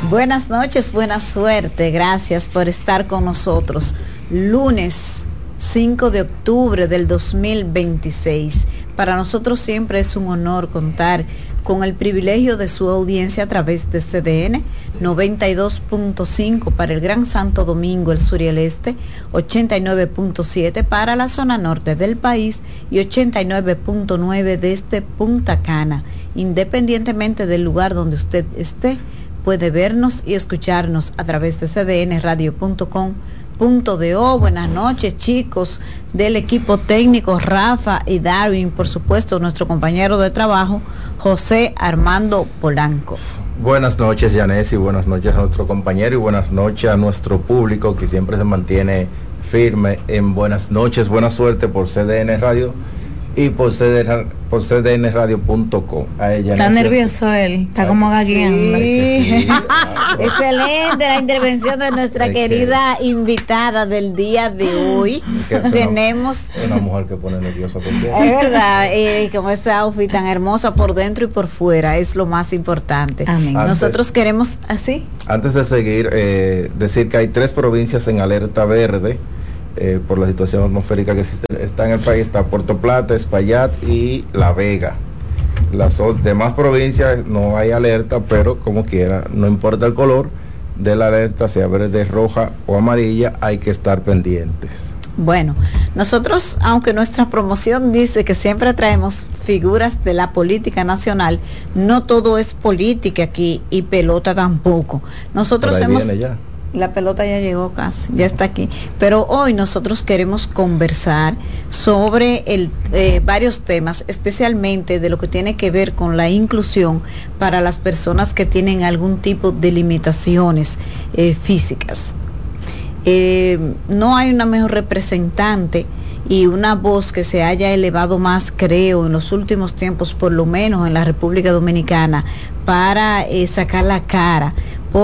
Buenas noches, buena suerte. Gracias por estar con nosotros. Lunes 5 de octubre del 2026. Para nosotros siempre es un honor contar con el privilegio de su audiencia a través de CDN 92.5 para el Gran Santo Domingo, el sur y el este, 89.7 para la zona norte del país y 89.9 desde Punta Cana. Independientemente del lugar donde usted esté, puede vernos y escucharnos a través de cdnradio.com.do. Buenas noches, chicos del equipo técnico, Rafa y Darwin, por supuesto, nuestro compañero de trabajo, José Armando Polanco. Buenas noches, Yanesi, buenas noches a nuestro compañero y buenas noches a nuestro público que siempre se mantiene firme en buenas noches, buena suerte por CDN Radio y por cdnradio.com. Está nervioso él, está como gagueando. Sí. Excelente la intervención de nuestra querida invitada del día de hoy. Tenemos una mujer que pone nerviosa por dentro. Es verdad, como esa outfit tan hermosa por dentro y por fuera, es lo más importante. Amén. Nosotros queremos así. Antes de seguir, decir que hay 3 provincias en alerta verde. Por la situación atmosférica que está en el país. Está Puerto Plata, Espaillat y La Vega. Las demás provincias no hay alerta, pero como quiera, no importa el color de la alerta, sea verde, roja o amarilla, hay que estar pendientes. Bueno, nosotros, aunque nuestra promoción dice que siempre traemos figuras de la política nacional, no todo es política aquí y pelota tampoco. Nosotros hemos... La pelota ya llegó casi, ya está aquí. Pero hoy nosotros queremos conversar sobre varios temas, especialmente de lo que tiene que ver con la inclusión para las personas que tienen algún tipo de limitaciones físicas. No hay una mejor representante y una voz que se haya elevado más, creo, en los últimos tiempos, por lo menos en la República Dominicana, para sacar la cara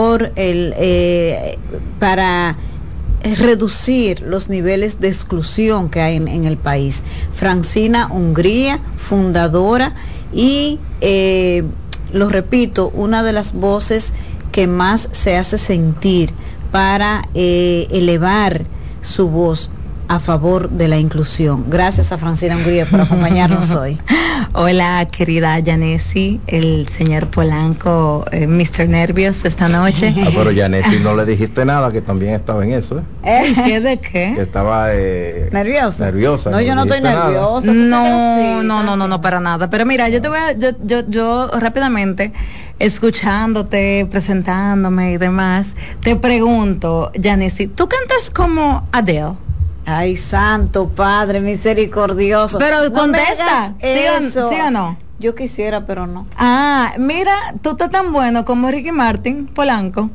para reducir los niveles de exclusión que hay en el país. Francina Hungría, fundadora y, lo repito, una de las voces que más se hace sentir para elevar su voz a favor de la inclusión. Gracias a Francina Hungría por acompañarnos hoy. Hola, querida Yanesi, el señor Polanco, Mr. Nervios esta noche. Pero Yanesi, no le dijiste nada, que también estaba en eso, ¿Qué de qué? Que estaba nerviosa. No, yo no estoy nerviosa. No, para nada. Pero mira, yo rápidamente, escuchándote, presentándome y demás, te pregunto, Yanesi, ¿tú cantas como Adele? Ay, santo Padre misericordioso. Pero no contesta, ¿sí o no? Yo quisiera, pero no. Ah, mira, tú estás tan bueno como Ricky Martin, Polanco.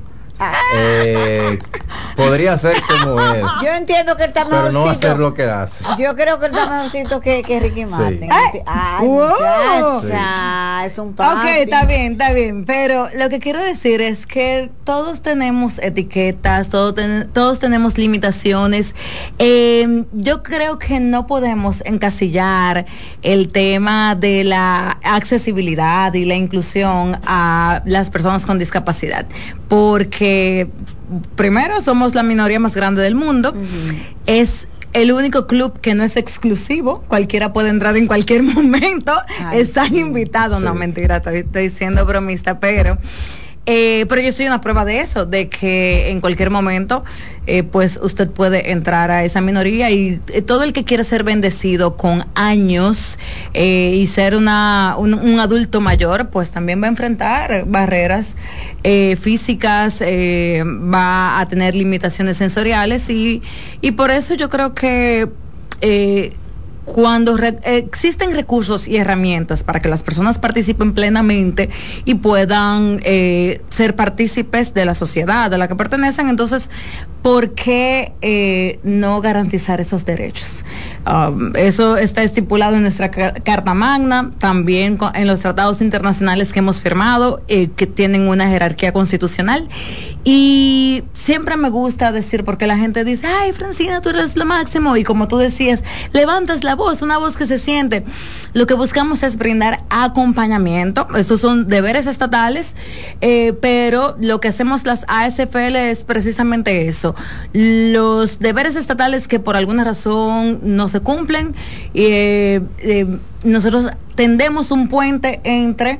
Podría ser como él. Yo entiendo que él está mejorcito. Pero no hacer lo que hace. Yo creo que él está mejorcito que Ricky Martin. Sí. Ay, wow. Muchacha, es un papi. Ok, está bien. Pero lo que quiero decir es que todos tenemos etiquetas, todos tenemos limitaciones. Yo creo que no podemos encasillar el tema de la accesibilidad y la inclusión a las personas con discapacidad, porque primero somos la minoría más grande del mundo. Es el único club que no es exclusivo, cualquiera puede entrar en cualquier momento. Están invitados. Sí. No, mentira, estoy siendo bromista, pero yo soy una prueba de eso, de que en cualquier momento pues usted puede entrar a esa minoría, y todo el que quiera ser bendecido con años y ser un adulto mayor, pues también va a enfrentar barreras físicas, va a tener limitaciones sensoriales, y por eso yo creo que cuando existen recursos y herramientas para que las personas participen plenamente y puedan ser partícipes de la sociedad a la que pertenecen, entonces, ¿por qué no garantizar esos derechos? Eso está estipulado en nuestra Carta Magna, también en los tratados internacionales que hemos firmado, que tienen una jerarquía constitucional. Y siempre me gusta decir, porque la gente dice, ay, Francina, tú eres lo máximo, y como tú decías, levantas la voz, una voz que se siente. Lo que buscamos es brindar acompañamiento. Estos son deberes estatales, pero lo que hacemos las ASFL es precisamente eso. Los deberes estatales que por alguna razón no se cumplen, nosotros tendemos un puente entre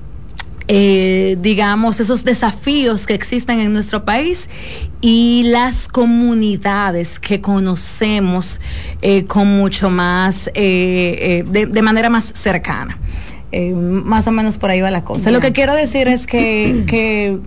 digamos, esos desafíos que existen en nuestro país y las comunidades que conocemos con mucho más, de manera más cercana. Más o menos por ahí va la cosa. Yeah. Lo que quiero decir es que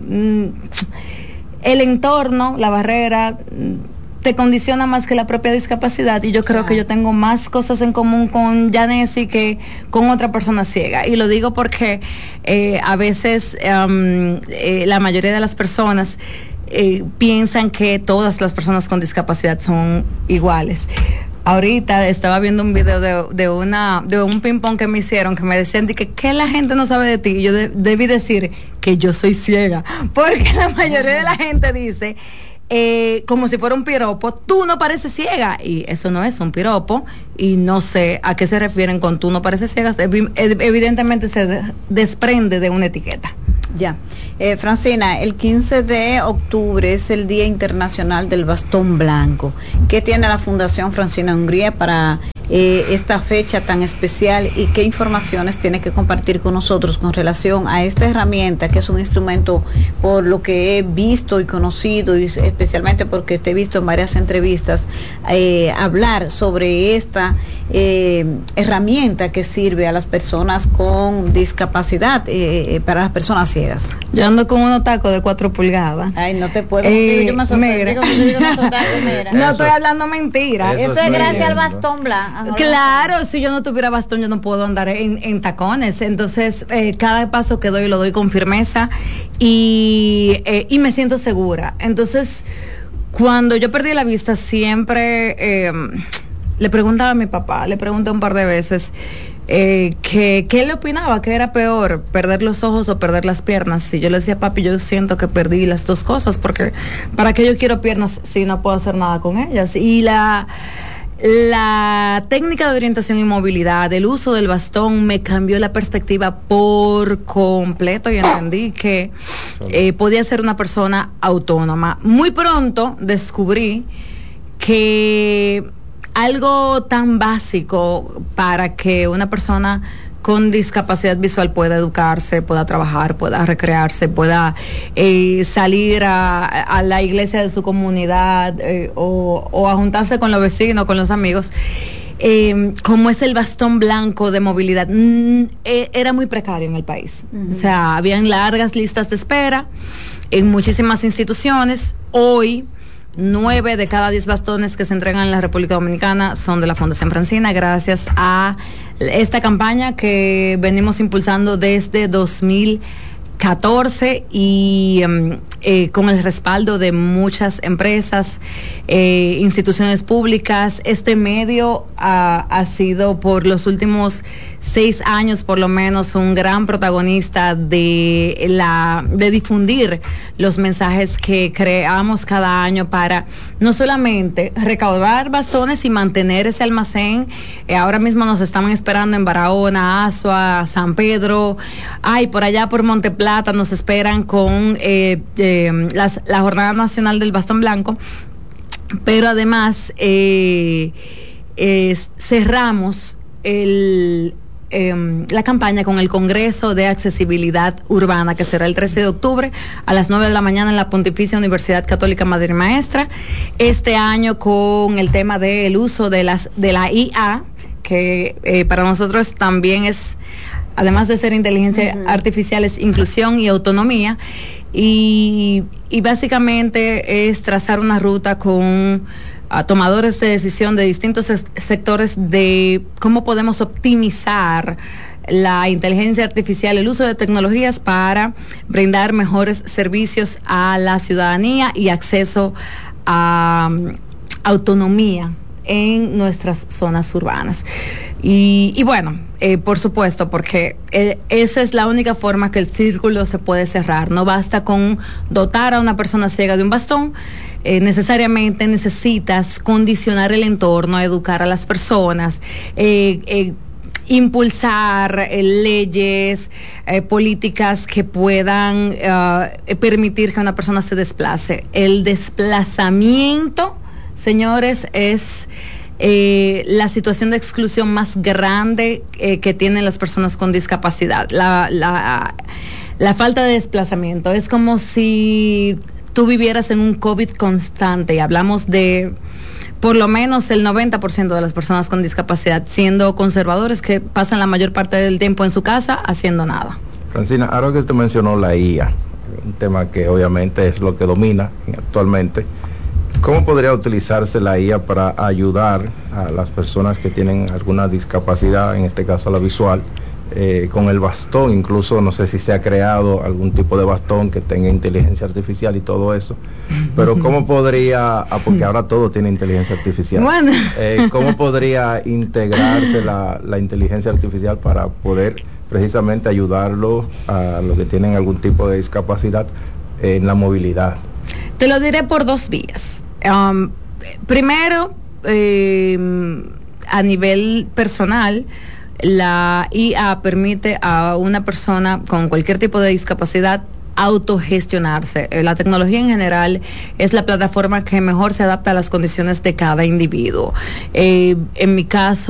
el entorno, la barrera, te condiciona más que la propia discapacidad, y yo creo que yo tengo más cosas en común con Yanesi que con otra persona ciega, y lo digo porque a veces la mayoría de las personas piensan que todas las personas con discapacidad son iguales. Ahorita estaba viendo un video de un ping pong que me hicieron, que me decían que ¿qué la gente no sabe de ti? Y yo debí decir que yo soy ciega, porque la mayoría de la gente dice como si fuera un piropo, tú no pareces ciega, y eso no es un piropo, y no sé a qué se refieren con tú no pareces ciega. Evidentemente se desprende de una etiqueta. Ya. Francina, el 15 de octubre es el Día Internacional del Bastón Blanco. ¿Qué tiene la Fundación Francina Hungría para esta fecha tan especial, y qué informaciones tiene que compartir con nosotros con relación a esta herramienta, que es un instrumento, por lo que he visto y conocido, y especialmente porque te he visto en varias entrevistas, hablar sobre esta herramienta que sirve a las personas con discapacidad, para las personas ciegas? Yo ando con unos tacos de 4 pulgadas. Ay, no te puedo. Yo me sorprendo. No estoy hablando mentira. Eso es gracias al bastón blanco. Claro, si yo no tuviera bastón, yo no puedo andar en tacones. Entonces, cada paso que doy lo doy con firmeza, y me siento segura. Entonces, cuando yo perdí la vista, siempre le preguntaba a mi papá, le pregunté un par de veces que qué le opinaba, que era peor, perder los ojos o perder las piernas. Y yo le decía, papi, yo siento que perdí las dos cosas, porque ¿para qué yo quiero piernas si no puedo hacer nada con ellas? Y la técnica de orientación y movilidad, el uso del bastón, me cambió la perspectiva por completo, y entendí que podía ser una persona autónoma. Muy pronto descubrí que algo tan básico para que una persona con discapacidad visual pueda educarse, pueda trabajar, pueda recrearse, pueda salir a la iglesia de su comunidad, o a juntarse con los vecinos, con los amigos, como es el bastón blanco de movilidad, era muy precario en el país. O sea, habían largas listas de espera en muchísimas instituciones. Hoy, 9 de cada 10 bastones que se entregan en la República Dominicana son de la Fundación Francina, gracias a esta campaña que venimos impulsando desde 2014, y con el respaldo de muchas empresas, instituciones públicas. Este medio ha sido por los últimos 6 años por lo menos un gran protagonista de difundir los mensajes que creamos cada año para no solamente recaudar bastones y mantener ese almacén. Ahora mismo nos están esperando en Barahona, Azua, San Pedro, por allá por Monteplata nos esperan con la Jornada Nacional del Bastón Blanco, pero además cerramos la campaña con el Congreso de Accesibilidad Urbana, que será el 13 de octubre a las 9 de la mañana en la Pontificia Universidad Católica Madre y Maestra. Este año con el tema del uso de la IA, que para nosotros también es, además de ser inteligencia artificial, es inclusión y autonomía, y básicamente es trazar una ruta con tomadores de decisión de distintos sectores de cómo podemos optimizar la inteligencia artificial, el uso de tecnologías para brindar mejores servicios a la ciudadanía y acceso a autonomía en nuestras zonas urbanas. Y bueno, por supuesto, porque esa es la única forma que el círculo se puede cerrar. No basta con dotar a una persona ciega de un bastón. Necesariamente necesitas condicionar el entorno, educar a las personas, impulsar leyes, políticas que puedan permitir que una persona se desplace. El desplazamiento, señores, es la situación de exclusión más grande que tienen las personas con discapacidad. La falta de desplazamiento es como si tú vivieras en un COVID constante, y hablamos de por lo menos el 90% de las personas con discapacidad siendo conservadores que pasan la mayor parte del tiempo en su casa haciendo nada. Francina, ahora que usted mencionó la IA, un tema que obviamente es lo que domina actualmente, ¿cómo podría utilizarse la IA para ayudar a las personas que tienen alguna discapacidad, en este caso la visual, con el bastón? Incluso no sé si se ha creado algún tipo de bastón que tenga inteligencia artificial y todo eso, pero ¿cómo podría, porque ahora todo tiene inteligencia artificial, bueno. ¿Cómo podría integrarse la inteligencia artificial para poder precisamente ayudarlo a los que tienen algún tipo de discapacidad en la movilidad? Te lo diré por dos vías. Primero, a nivel personal, la IA permite a una persona con cualquier tipo de discapacidad autogestionarse. La tecnología en general es la plataforma que mejor se adapta a las condiciones de cada individuo. En mi caso,